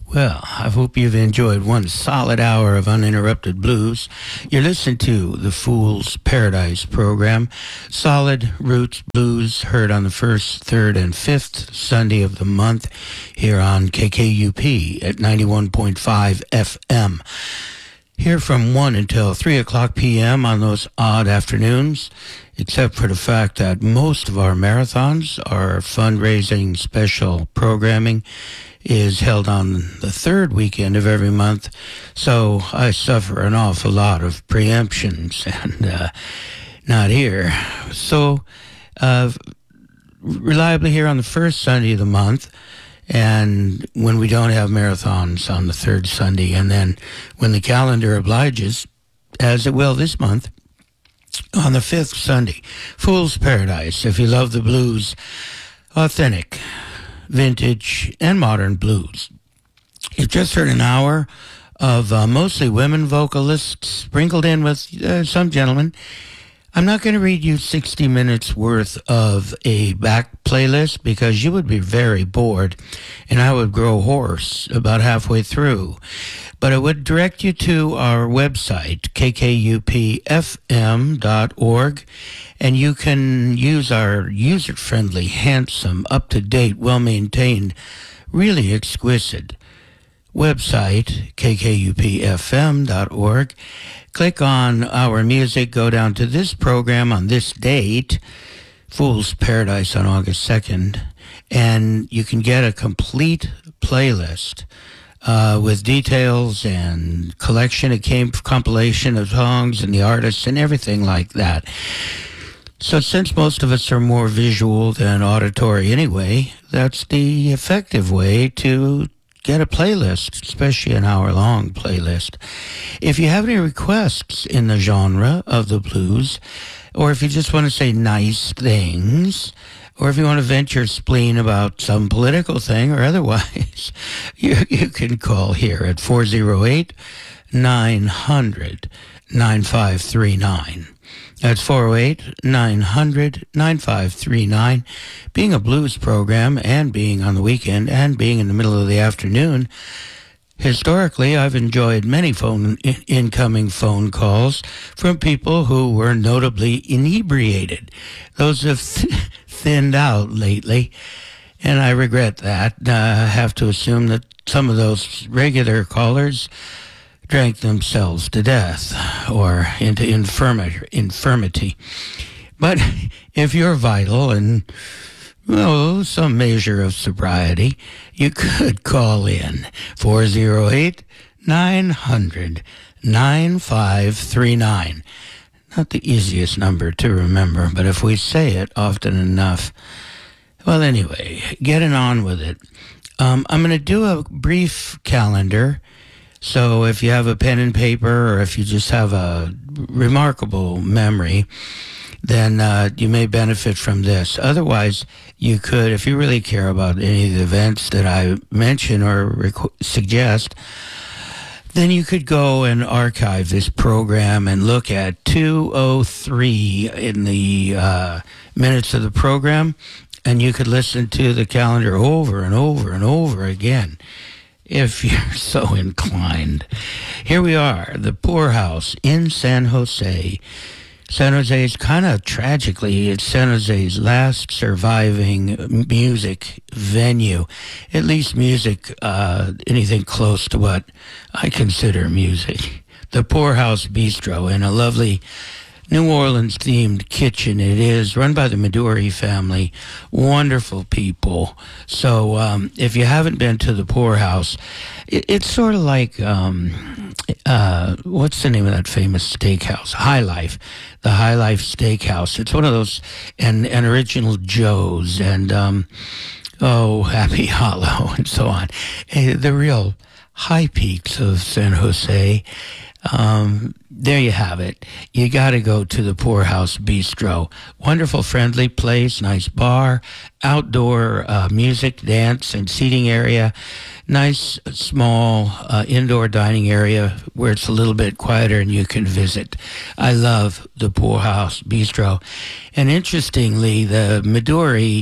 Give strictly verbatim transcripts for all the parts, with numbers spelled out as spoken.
Well, I hope you've enjoyed one solid hour of uninterrupted blues. You're listening to the Fool's Paradise program. Solid roots blues heard on the first, third, and fifth Sunday of the month here on K K U P at ninety-one point five F M. Here from one until three o'clock p.m. on those odd afternoons, except for the fact that most of our marathons, our fundraising special programming, is held on the third weekend of every month, so I suffer an awful lot of preemptions and uh, not here. So, uh, reliably here on the first Sunday of the month, and when we don't have marathons on the third Sunday, and then when the calendar obliges, as it will this month, on the fifth Sunday. Fool's Paradise, if you love the blues, authentic, vintage, and modern blues. You've just heard an hour of uh, mostly women vocalists sprinkled in with uh, some gentlemen. I'm not going to read you sixty minutes worth of a back playlist because you would be very bored and I would grow hoarse about halfway through. But I would direct you to our website, k k u p f m dot org, and you can use our user-friendly, handsome, up-to-date, well-maintained, really exquisite website, k k u p f m dot org. Click on our music, go down to this program on this date, Fool's Paradise on August second, and you can get a complete playlist uh, with details and collection. It came compilation of songs and the artists and everything like that. So since most of us are more visual than auditory anyway, that's the effective way to get a playlist, especially an hour-long playlist. If you have any requests in the genre of the blues, or if you just want to say nice things, or if you want to vent your spleen about some political thing or otherwise, you, you can call here at four oh eight, nine hundred, nine five three nine. That's four oh eight, nine hundred, nine five three nine. Being a blues program and being on the weekend and being in the middle of the afternoon, historically, I've enjoyed many phone in- incoming phone calls from people who were notably inebriated. Those have th- thinned out lately, and I regret that. Uh, I have to assume that some of those regular callers drank themselves to death or into infirmity. infirmity. But if you're vital and, well, some measure of sobriety, you could call in four oh eight, nine hundred, nine five three nine. Not the easiest number to remember, but if we say it often enough. Well, anyway, getting on with it. Um, I'm going to do a brief calendar. So if you have a pen and paper, or if you just have a remarkable memory, then uh, you may benefit from this. Otherwise, you could, if you really care about any of the events that I mention or rec- suggest, then you could go and archive this program and look at two oh three in the uh, minutes of the program, and you could listen to the calendar over and over and over again, if you're so inclined. Here we are, the Poorhouse in San Jose. San Jose is kind of tragically, it's San Jose's last surviving music venue. At least music, uh, anything close to what I consider music. The Poorhouse Bistro in a lovely New Orleans-themed kitchen it is, run by the Midori family. Wonderful people. So um, if you haven't been to the Poorhouse, it, it's sort of like, um, uh, what's the name of that famous steakhouse? High Life. The High Life Steakhouse. It's one of those, and, and Original Joe's, and, um, oh, Happy Hollow, and so on. Uh, the real high peaks of San Jose. Um, there you have it. You got to go to the Poorhouse Bistro. Wonderful, friendly place, nice bar, outdoor uh, music, dance, and seating area. Nice, small uh, indoor dining area where it's a little bit quieter and you can visit. I love the Poorhouse Bistro. And interestingly, the Midori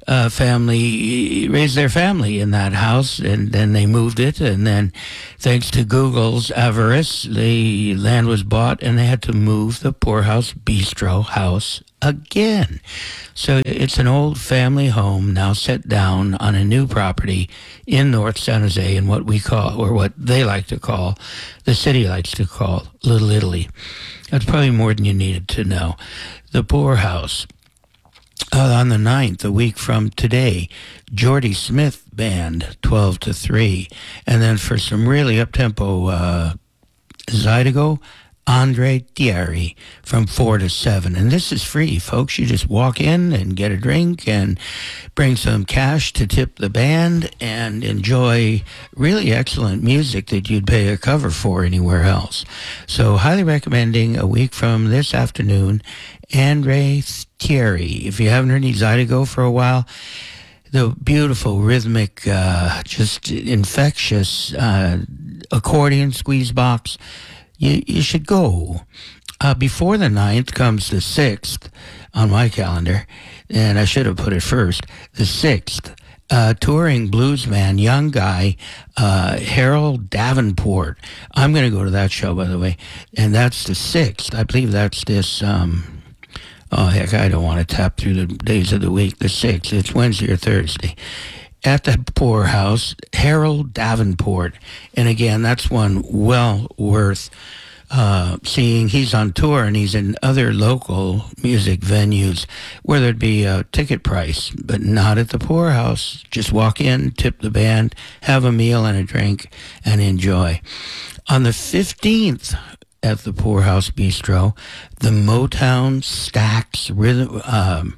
uh, family raised their family in that house, and then they moved it, and then thanks to Google's avarice, the land was bought, and they had to move the Poorhouse Bistro house again. So it's an old family home now set down on a new property in North San Jose in what we call, or what they like to call, the city likes to call, Little Italy. That's probably more than you needed to know. The Poorhouse. Uh, on the ninth, a week from today, Jordy Smith Band, twelve to three. And then for some really up-tempo uh, Zydeco, Andre Thierry from four to seven. And this is free, folks. You just walk in and get a drink and bring some cash to tip the band and enjoy really excellent music that you'd pay a cover for anywhere else. So highly recommending a week from this afternoon, Andre Thierry. If you haven't heard any Zydeco for a while, the beautiful rhythmic, uh, just infectious uh, accordion squeeze box, You, you should go. Uh, before the ninth comes the sixth on my calendar, and I should have put it first. The sixth, uh, touring bluesman, young guy, uh, Harold Davenport. I'm going to go to that show, by the way, and that's the sixth. I believe that's this, um, oh, heck, I don't want to tap through the days of the week. The sixth, it's Wednesday or Thursday. At the Poorhouse, Harold Davenport. And again, that's one well worth uh, seeing. He's on tour and he's in other local music venues where there'd be a ticket price, but not at the Poorhouse. Just walk in, tip the band, have a meal and a drink, and enjoy. On the fifteenth, at the Poorhouse Bistro, the Motown Stax Rhythm, um,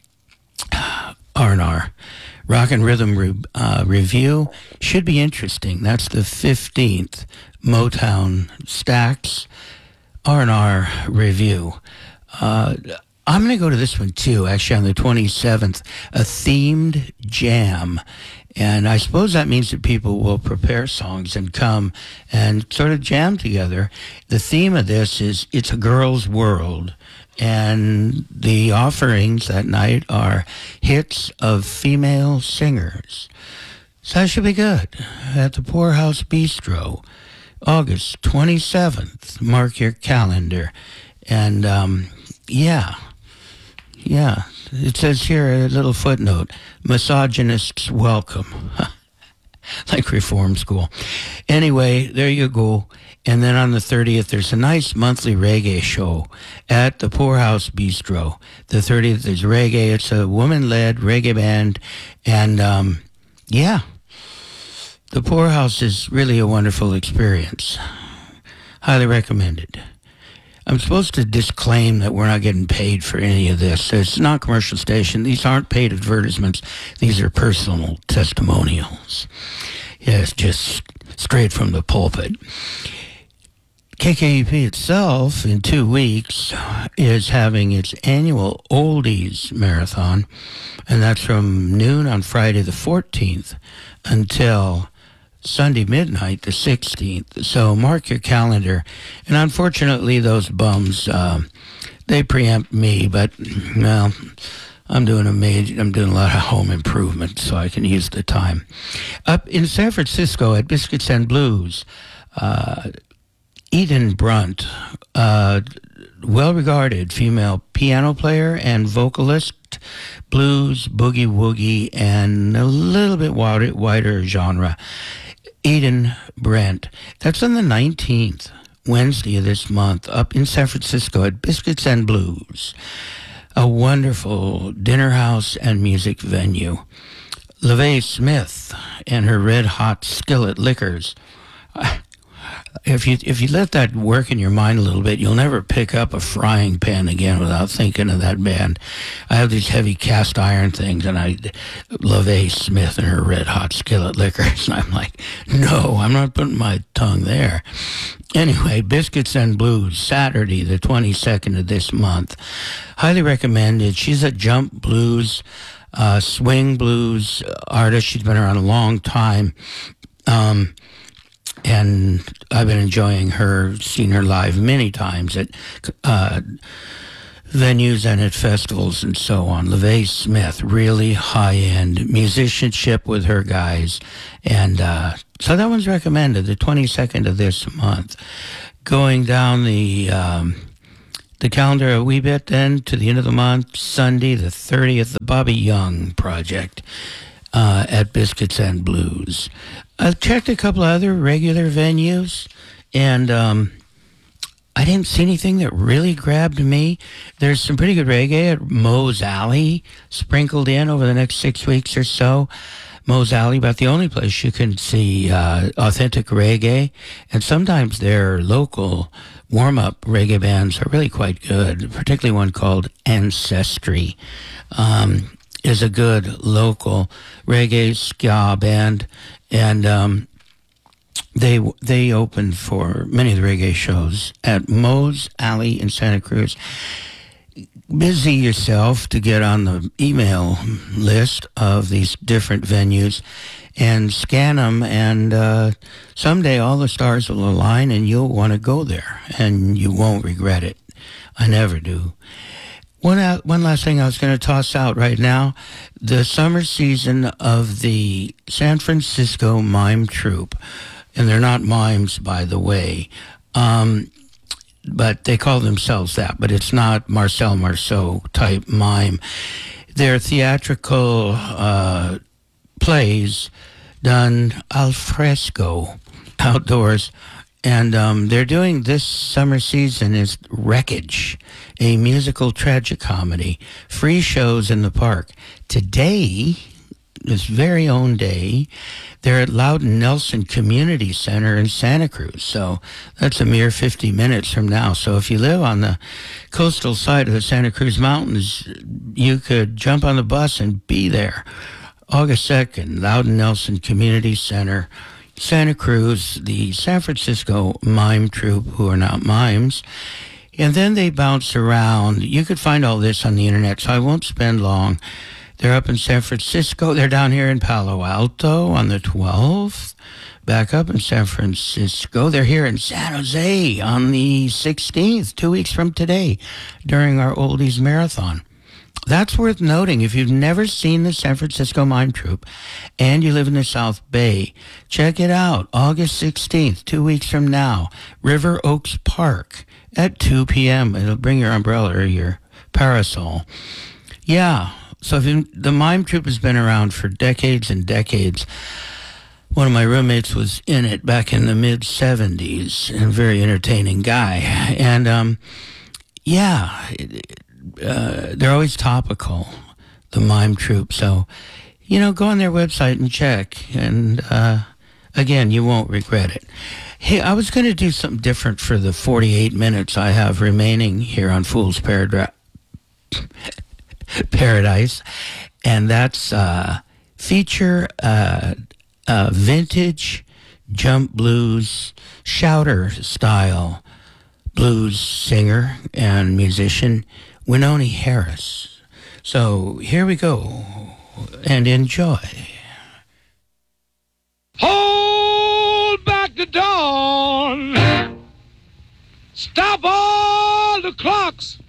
R and R. Rock and Rhythm re- uh, Review should be interesting. That's the fifteenth. Motown Stax R and R Review. Uh, I'm going to go to this one too, actually on the twenty-seventh, a themed jam. And I suppose that means that people will prepare songs and come and sort of jam together. The theme of this is It's a Girl's World. And the offerings that night are hits of female singers. So that should be good. At the Poorhouse Bistro, August twenty-seventh. Mark your calendar. And, um, yeah. Yeah. It says here a little footnote. Misogynists welcome. Like reform school. Anyway, there you go. And then on the thirtieth, there's a nice monthly reggae show at the Poorhouse Bistro. The thirtieth is reggae. It's a woman-led reggae band. And, um, yeah, the Poorhouse is really a wonderful experience. Highly recommended. I'm supposed to disclaim that we're not getting paid for any of this. It's not a commercial station. These aren't paid advertisements. These are personal testimonials. Yes, just straight from the pulpit. K K U P itself, in two weeks, is having its annual Oldies Marathon, and that's from noon on Friday the fourteenth until Sunday midnight the sixteenth. So mark your calendar. And unfortunately, those bums, uh, they preempt me, but, well, I'm doing a major, I'm doing a lot of home improvement, so I can use the time. Up in San Francisco at Biscuits and Blues, uh, Eden Brunt, uh, well-regarded female piano player and vocalist, blues, boogie-woogie, and a little bit wider, wider genre. Eden Brent. That's on the nineteenth, Wednesday of this month, up in San Francisco at Biscuits and Blues. A wonderful dinner house and music venue. LaVey Smith and her Red Hot Skillet Liquors. If you if you let that work in your mind a little bit, you'll never pick up a frying pan again without thinking of that band. I have these heavy cast iron things, and I, LaVey Smith and her Red Hot Skillet Liquors, and I'm like, no, I'm not putting my tongue there. Anyway, Biscuits and Blues, Saturday, the twenty-second of this month. Highly recommended. She's a jump blues, uh, swing blues artist. She's been around a long time. Um... And I've been enjoying her, seen her live many times at uh, venues and at festivals and so on. LeVay Smith, really high-end musicianship with her guys. And uh, so that one's recommended, the twenty-second of this month. Going down the um, the calendar a wee bit then to the end of the month, Sunday the thirtieth, the Bobby Young Project uh, at Biscuits and Blues. I've checked a couple other regular venues, and um, I didn't see anything that really grabbed me. There's some pretty good reggae at Moe's Alley sprinkled in over the next six weeks or so. Moe's Alley, about the only place you can see uh, authentic reggae. And sometimes their local warm-up reggae bands are really quite good, particularly one called Ancestry. Um, is a good local reggae ska band. And um, they they opened for many of the reggae shows at Moe's Alley in Santa Cruz. Busy yourself to get on the email list of these different venues and scan them, and uh, someday all the stars will align and you'll want to go there, and you won't regret it. I never do. One, uh, one last thing I was going to toss out right now, the summer season of the San Francisco Mime Troupe, and they're not mimes, by the way, um, but they call themselves that, but it's not Marcel Marceau type mime. They're theatrical uh, plays done al fresco, outdoors, and um, they're doing this summer season is Wreckage, a musical tragicomedy, free shows in the park. Today, this very own day, they're at Loudon Nelson Community Center in Santa Cruz. So that's a mere fifty minutes from now. So if you live on the coastal side of the Santa Cruz Mountains, you could jump on the bus and be there. August second, Loudon Nelson Community Center, Santa Cruz, the San Francisco Mime Troupe, who are not mimes. And then they bounce around. You could find all this on the internet, so I won't spend long. They're up in San Francisco. They're down here in Palo Alto on the twelfth. Back up in San Francisco. They're here in San Jose on the sixteenth, two weeks from today, during our Oldies Marathon. That's worth noting. If you've never seen the San Francisco Mime Troupe and you live in the South Bay, check it out. August sixteenth, two weeks from now, River Oaks Park at two p.m. It'll bring your umbrella or your parasol. Yeah. So if you, the Mime Troupe has been around for decades and decades. One of my roommates was in it back in the mid-seventies, a very entertaining guy. And, um, yeah, uh, they're always topical, the Mime Troupe. So, you know, go on their website and check. And, uh, again, you won't regret it. Hey, I was going to do something different for the forty-eight minutes I have remaining here on Fool's Paradise. Paradise, and that's uh, feature uh, uh, vintage jump blues shouter style blues singer and musician Wynonie Harris. So here we go, and enjoy. Hold back the dawn, stop all the clocks.